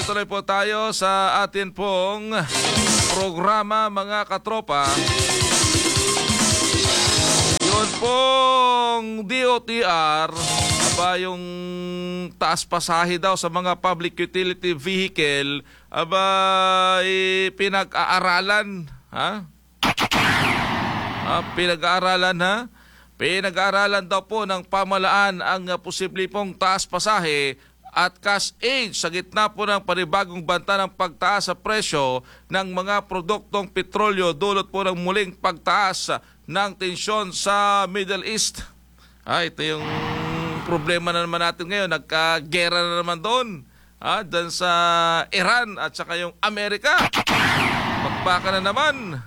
Tuloy-tuloy po tayo sa atin pong programa mga katropa. Yun pong DOTR, aba yung taas pasahe daw sa mga public utility vehicle, aba pinag-aaralan. Pinag-aaralan ha? Pinag-aaralan daw po ng pamalaan ang posible pong taas pasahe at cash aid sa gitna po ng panibagong banta ng pagtaas sa presyo ng mga produktong petrolyo dulot po ng muling pagtaas ng tensyon sa Middle East. Ito yung problema na naman natin ngayon. Nagkagera na naman doon. Dyan sa Iran at saka yung Amerika. Bakbaka na naman.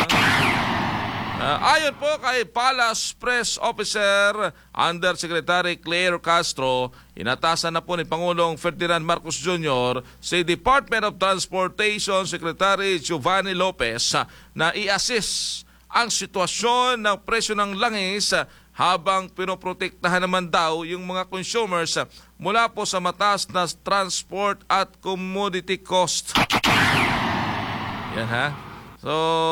Ayon po kay Palace Press Officer Undersecretary Claire Castro, inatasan na po ni Pangulong Ferdinand Marcos Jr. si Department of Transportation Secretary Giovanni Lopez na i-assess ang sitwasyon ng presyo ng langis habang pinoprotektahan naman daw yung mga consumers mula po sa mataas na transport at commodity cost. Yan ha. So,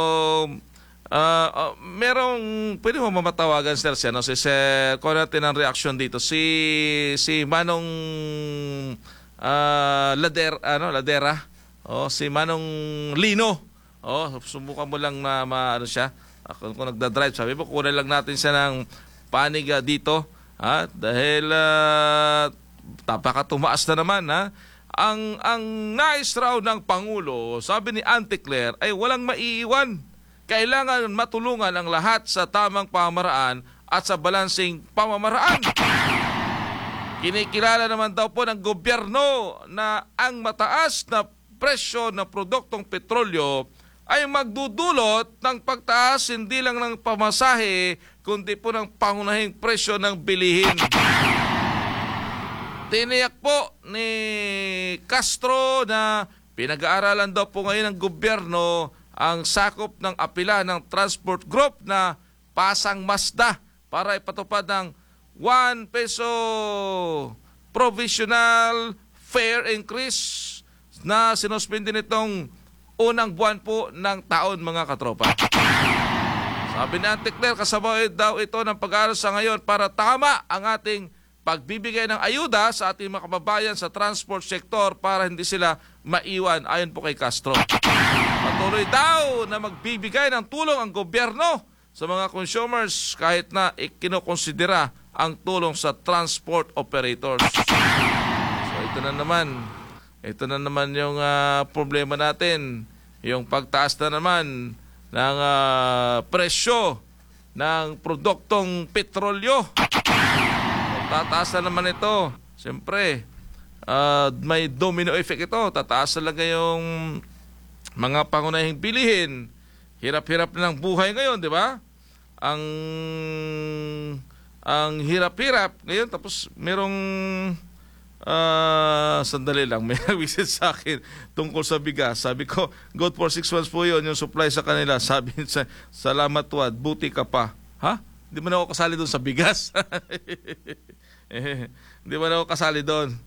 merong pwede mo mamatawagan sir siya, no? Kung natin ang reaction dito si Manong Ladera, si Manong Lino. Subukan mo lang na maano siya. Kung nagda-drive, sabi mo kunin lang natin siya ng panig dito, dahil tapaka tumaas na naman ang nais raw ng Pangulo, sabi ni Auntie Claire, ay walang maiiwan. Kailangan matulungan ang lahat sa tamang pamamaraan at sa balansing pamamaraan. Kinikilala naman daw po ng gobyerno na ang mataas na presyo ng produktong petrolyo ay magdudulot ng pagtaas hindi lang ng pamasahe kundi po ng pangunahing presyo ng bilihin. Tiniyak po ni Castro na pinag-aaralan daw po ngayon ng gobyerno ang sakop ng apila ng transport group na Pasang Mazda para ipatupad ng 1 peso provisional fare increase na sinuspindi nitong unang buwan po ng taon mga katropa. Sabi ni Auntie Claire, kasabay daw ito ng pag-aaral sa ngayon para tama ang ating pagbibigay ng ayuda sa ating mga kababayan sa transport sector para hindi sila maiwan ayon po kay Castro. Patuloy daw na magbibigay ng tulong ang gobyerno sa mga consumers kahit na ikinokonsidera ang tulong sa transport operators. So ito na naman yung problema natin, yung pagtaas na naman ng presyo ng produktong petrolyo. Tataas na naman ito. Siyempre, may domino effect ito. Tataas talaga yung mga pangunahing bilihin. Hirap-hirap na ng buhay ngayon, di ba? Ang hirap-hirap ngayon, tapos merong sandali lang, may nag-visit sa akin tungkol sa bigas. Sabi ko, good for 6 months po yun, yung supply sa kanila. Sabi niya, salamat Wad, buti ka pa. Ha? Hindi mo na ako kasali doon sa bigas. Hindi mo na ako kasali doon.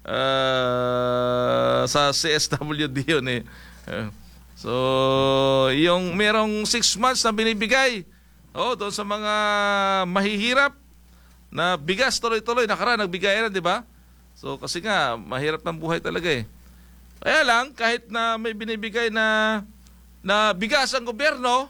Sa CSWD yun eh. So, yung merong 6 months na binibigay doon sa mga mahihirap na bigas tuloy-tuloy. Nakaraan, nagbigay na, di ba? So, kasi nga, mahirap ng buhay talaga eh. Kaya lang, kahit na may binibigay na bigas ang gobyerno,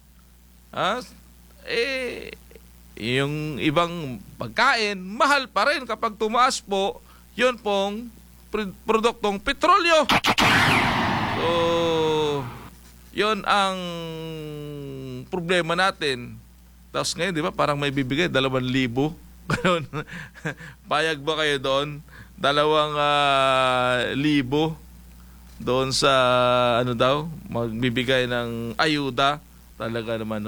yung ibang pagkain, mahal pa rin kapag tumaas po, yun pong produktong petrolyo. So, yun ang problema natin. Tapos ngayon, di ba, parang may bibigay 2,000. Payag ba kayo doon? 2,000 doon sa magbibigay ng ayuda. Talaga naman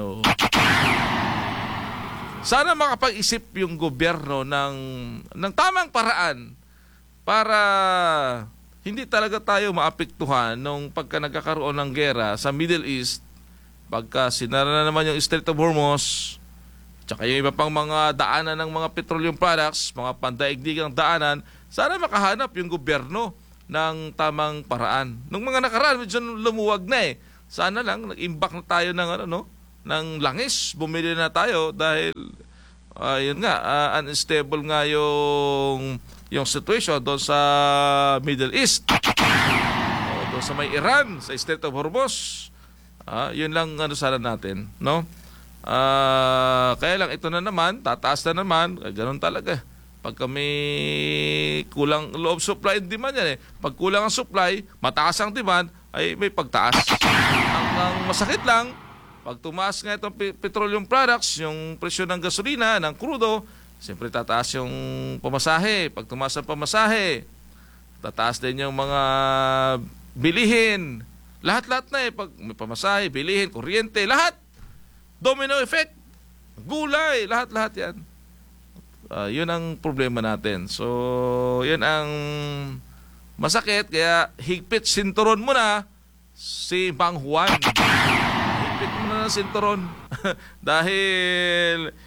Sana makapag-isip yung gobyerno ng tamang paraan para hindi talaga tayo maapektuhan nung pagka nagkakaroon ng gera sa Middle East, pagka sinara na naman yung Strait of Hormuz, tsaka yung iba pang mga daanan ng mga petroleum products, mga pandaigdigang daanan, sana makahanap yung gobyerno ng tamang paraan. Nung mga nakaraan, medyo lumuwag na eh. Sana lang, nag-imbak na tayo ng, ng langis. Bumili na tayo dahil, yun nga, unstable nga yung situation doon sa Middle East. O doon sa may Iran, sa Strait of Hormuz. Yun lang sana natin, no? Kaya lang ito na naman, tataas na naman, ganoon talaga. Pag kami kulang loob supply and demand yan eh. Pag kulang ang supply, mataas ang demand, ay may pagtaas. Ang masakit lang, pag tumaas nga itong petroleum products, yung presyo ng gasolina, ng krudo, siyempre tataas yung pamasahe. Pag tumaas ang pamasahe, tataas din yung mga bilihin. Lahat-lahat na eh. Pag may pamasahe, bilihin, kuryente, lahat. Domino effect. Gulay, lahat-lahat yan. Yun ang problema natin. So, yun ang masakit. Kaya higpit sinturon mo na si Mang Juan. Higpit mo na ng sinturon. Dahil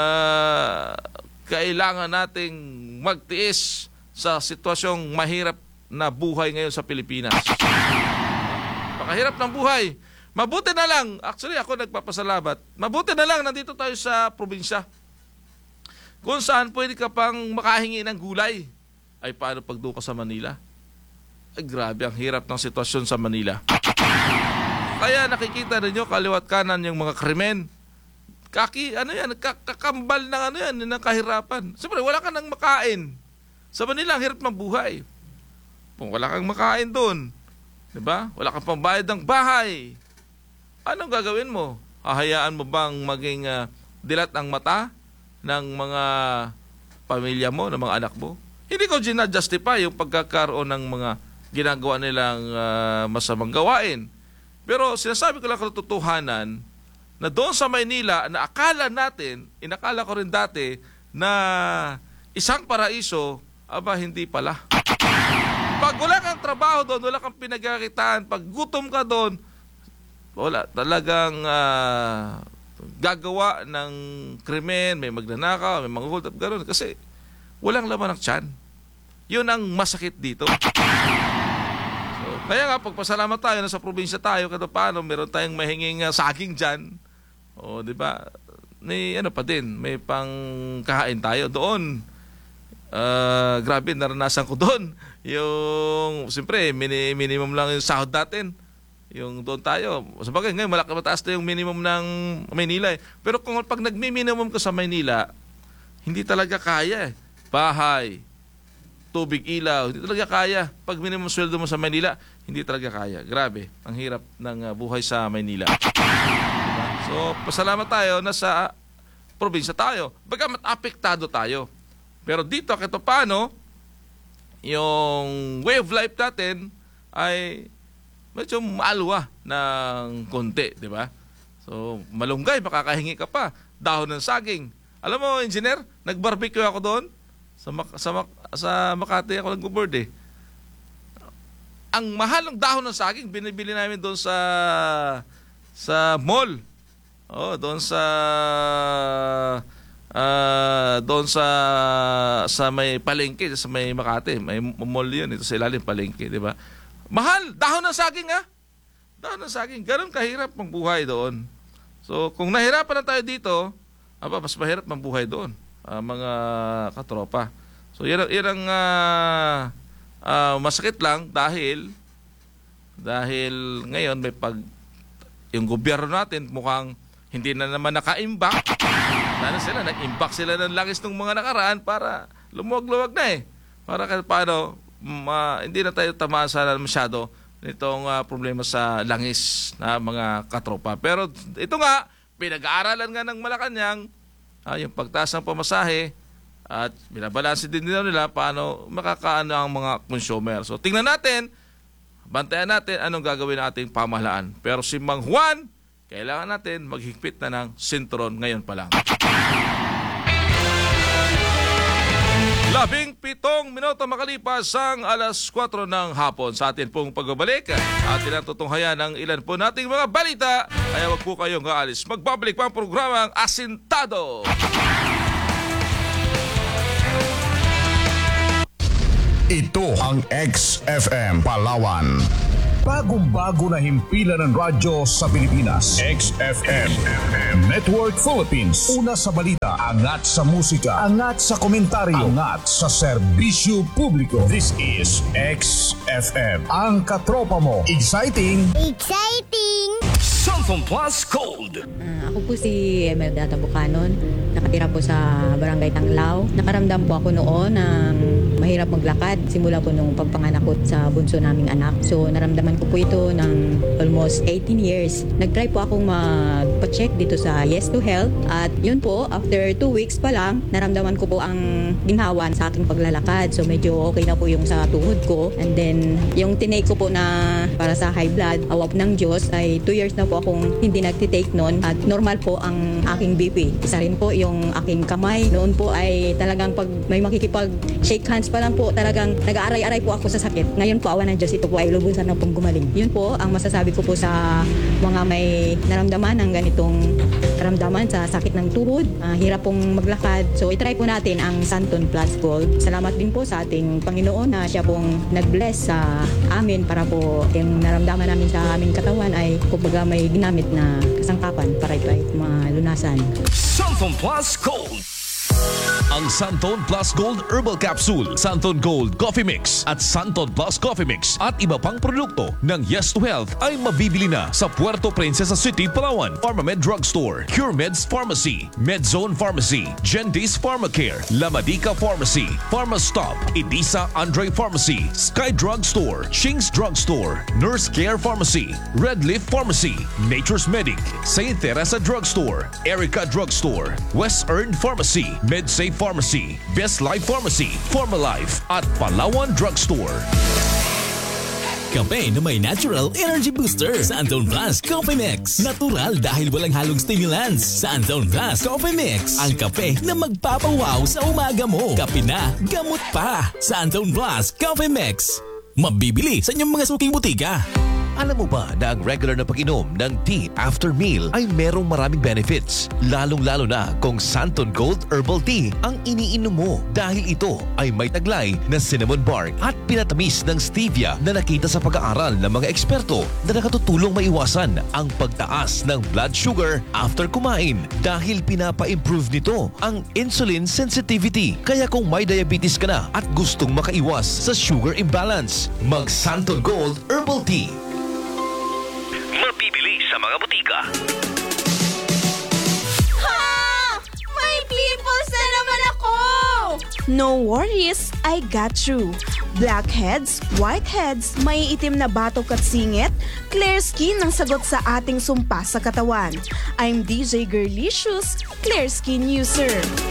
kailangan nating magtiis sa sitwasyong mahirap na buhay ngayon sa Pilipinas. Pakahirap ng buhay. Mabuti na lang, actually ako nagpapasalamat, mabuti na lang nandito tayo sa probinsya. Kung saan pwede ka pang makahingi ng gulay. Ay paano pag doon ka sa Manila? Ay grabe, ang hirap ng sitwasyon sa Manila. Kaya nakikita ninyo kaliwat kanan yung mga krimen. Kakambal ng ng kahirapan. Siyempre, wala ka nang makain. Sa Manila, ang hirap ng buhay. Kung wala kang makain doon, diba? Wala kang pambayad ng bahay. Anong gagawin mo? Hahayaan mo bang maging dilat ang mata ng mga pamilya mo, ng mga anak mo? Hindi ko ginajustify yung pagkakaroon ng mga ginagawa nilang masamang gawain. Pero sinasabi ko lang katotohanan na doon sa Maynila, na akala natin, inakala ko rin dati, na isang paraiso, hindi pala. Pag wala kang trabaho doon, wala kang pinagkakitaan, pag gutom ka doon, wala, talagang gagawa ng krimen, may magnanakaw, may mga hold up, gano'n. Kasi walang laman ng tiyan. Yun ang masakit dito. So, kaya nga, pagpasalamat tayo na sa probinsya tayo, kada paano, meron tayong mahinging saging dyan. O, di ba? May pa din, may pangkain tayo doon. Grabe, naranasan ko doon. Yung, siyempre, minimum lang yung sahod natin. Yung doon tayo. Sabagay, ngayon, mataas na yung minimum ng Maynila eh. Pero kung pag nagmi-minimum ka sa Maynila, hindi talaga kaya eh. Bahay, tubig, ilaw, hindi talaga kaya. Pag minimum sweldo mo sa Maynila, hindi talaga kaya. Grabe, ang hirap ng buhay sa Maynila. Diba? So, pasalamat tayo na sa probinsya tayo. Bagamat apektado tayo. Pero dito, kahit paano, yung way of life natin ay medyo maalwa ng konti, di ba? So, malunggay, makakahingi ka pa. Dahon ng saging. Alam mo, engineer, nag-barbecue ako doon. Sa Makati ako nag-board eh. Ang mahal ng dahon ng saging, binibili namin doon sa mall. Doon sa may palengke, sa may Makati. May mall yun, ito sa ilalim palengke, di ba? Mahal, dahon ng saging Dahon ng saging, ganun kahirap ang buhay doon. So, kung nahirapan na tayo dito, mas mahirap ang buhay doon, mga katropa. So, yan ang masakit lang dahil ngayon yung gobyerno natin mukhang hindi na naman naka-imbak. Nag-imbak sila ng langis ng mga nakaraan para lumuwag-luwag na eh. Para paano, hindi na tayo tamaan sana masyado nitong problema sa langis na mga katropa. Pero ito nga, pinag-aaralan nga ng Malacanang, yung pagtaas ng pamasahe at binabalanse din nila paano makakaano ang mga consumer. So tingnan natin, bantayan natin anong gagawin ng ating pamahalaan. Pero si Mang Juan, kailangan natin maghigpit na ng sinturon ngayon pa lang. 17 minuto makalipas ang alas 4 ng hapon. Sa atin pong pagbabalik, atin ang tutunghayan ng ilan po nating mga balita. Kaya wag po kayong aalis. Magbabalik pa ang programang Asintado. Ito ang XFM Palawan. Bagong-bago na himpilan ng radyo sa Pilipinas. XFM Network Philippines. Una sa balita, angat sa musika, angat sa komentaryo, angat sa serbisyo publiko. This is XFM. Ang katropa mo. Exciting! Samsung Plus Gold. Ako po si Emelda Tabucanon. Nakatira po sa Barangay Tanglao. Nakaramdam po ako noon ng mahirap maglakad. Simula po nung pagpanganak ko sa bunso naming anak. So naramdaman ko po ito ng almost 18 years. Nag-try po akong magpa-check dito sa Yes to Health. At yun po, after 2 weeks pa lang, naramdaman ko po ang ginhawa sa aking paglalakad. So medyo okay na po yung sa tuhod ko. And then yung tinake ko po na para sa high blood, awap ng Diyos, ay 2 years na po akong hindi nagtitake noon. At normal po ang aking BP. Isa rin po yung aking kamay. Noon po ay talagang pag may makikipag-shake hands pa lang po, talagang nag-aaray-aray po ako sa sakit. Ngayon po, awa ng Diyos, ito po ay lubusan na pong gumaling. Yun po ang masasabi ko po sa mga may naramdaman ng ganitong karamdaman sa sakit ng tuhod, hirap pong maglakad. So itry po natin ang Santon Plus Gold. Salamat din po sa ating Panginoon na siya pong nag-bless sa amin para po yung naramdaman namin sa aming katawan ay kumbaga may ginamit na kasangkapan para ito ay malunasan. Samsung Plus Gold. Ang Santon Plus Gold Herbal Capsule, Santon Gold Coffee Mix at Santon Plus Coffee Mix at iba pang produkto ng Yes to Health ay mabibili na sa Puerto Princesa City, Palawan, Pharmamed Drugstore, CureMeds Pharmacy, Medzone Pharmacy, Gentis Pharmacare, La Medica Pharmacy, Pharmastop, Edisa Andre Pharmacy, Sky Drugstore, Shing's Drugstore, Nurse Care Pharmacy, Red Leaf Pharmacy, Nature's Medic, Saint Teresa Drugstore, Erica Drugstore, West Earn Pharmacy, MedSafe Pharmacy, Best Life Pharmacy, Pharmalife at Palawan Drugstore. Kape na may natural energy booster. Santon Plus Coffee Mix. Natural dahil walang halong stimulants. Santon Plus Coffee Mix. Ang kape na magpapawaw sa umaga mo. Kape na, gamot pa. Santon Plus Coffee Mix. Mabibili sa inyong mga suking butika. Alam mo ba na ang regular na pag-inom ng tea after meal ay merong maraming benefits? Lalong-lalo na kung Santon Gold Herbal Tea ang iniinom mo dahil ito ay may taglay na cinnamon bark at pinatamis ng stevia na nakita sa pag-aaral ng mga eksperto na nakatutulong maiwasan ang pagtaas ng blood sugar after kumain dahil pinapa-improve nito ang insulin sensitivity. Kaya kung may diabetes ka na at gustong makaiwas sa sugar imbalance, mag Santon Gold Herbal Tea. Mabibili sa mga butika. Ha! May pimples na naman ako! No worries, I got you. Blackheads, whiteheads, may itim na batok at singit, clear skin ang sagot sa ating sumpa sa katawan. I'm DJ Girlicious, clear skin user.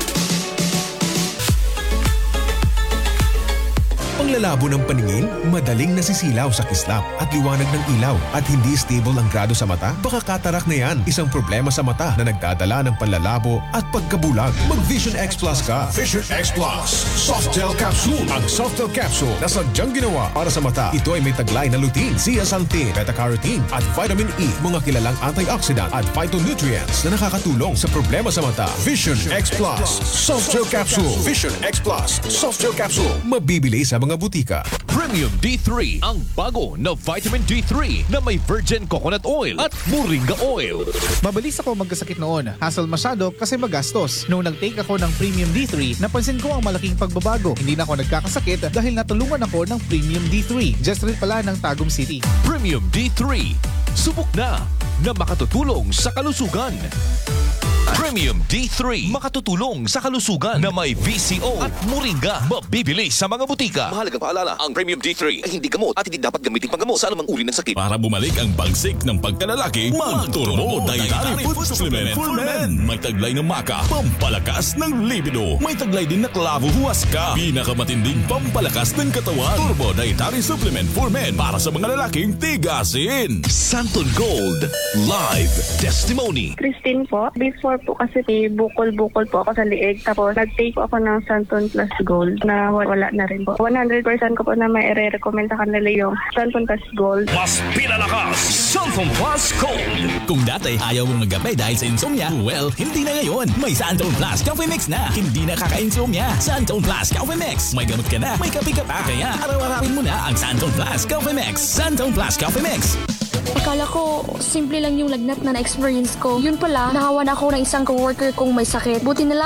Panglalabo ng paningin, madaling nasisilaw sa kislap at liwanag ng ilaw at hindi stable ang grado sa mata? Baka katarak na yan, isang problema sa mata na nagdadala ng panlalabo at pagkabulag. Mag Vision X Plus ka. Vision X Plus Soft Gel Capsule. Ang Soft Gel Capsule na sadyang ginawa para sa mata. Ito ay may taglay na lutein, zeaxanthin, beta-carotene at vitamin E, mga kilalang antioxidant at phytonutrients na nakakatulong sa problema sa mata. Vision X Plus Soft Gel Capsule. Vision X Plus Soft Gel Capsule. Mabibili sa mga butika. Premium D3, ang bago na vitamin D3 na may virgin coconut oil at moringa oil. Mabilis ako magkasakit noon. Hassle masyado kasi magastos. Nung nag-take ako ng Premium D3, napansin ko ang malaking pagbabago. Hindi na ako nagkakasakit dahil natulungan ako ng Premium D3. Just rin pala ng Tagum City. Premium D3, subok na makatutulong sa kalusugan. Premium D3, makatutulong sa kalusugan na may VCO at moringa. Mabibili sa mga butika. Mahalagang paalala, ang Premium D3 ay hindi gamot at hindi dapat gamitin panggamot sa anumang uri ng sakit. Para bumalik ang bagsik ng pagkalalaki, mag-Turbo Dietary Food Supplement for Men. May taglay ng maka, pampalakas ng libido. May taglay din na klavo huwaska, pinakamatinding pampalakas ng katawan. Turbo Dietary Supplement for Men para sa mga lalaking tigasin. Santon Gold Live Testimony. Christine po, before po kasi bukol-bukol po ako sa liig. Tapos nag-take po ako ng Santon Plus Gold na wala na rin po. 100% ko po na may i-recommend sa kanila yung Santon Plus Gold. Mas pinalakas, Santon Plus Gold. Kung dati ayaw mong magkape dahil sa insomnia, well, hindi na ngayon. May Santon Plus Coffee Mix na. Hindi na kaka-insomnia. Santon Plus Coffee Mix. May gamot ka na, may kape ka pa. Kaya araw-arawin mo na ang Santon Plus Coffee Mix. Santon Plus Coffee Mix. Akala ko, simple lang yung lagnat na na-experience ko. Yun pala, nahawan ako ng isang coworker kong may sakit. Buti na lang